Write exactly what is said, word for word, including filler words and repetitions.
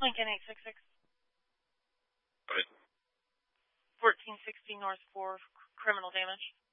Lincoln eight six six. Go ahead. fourteen sixty North four, criminal damage.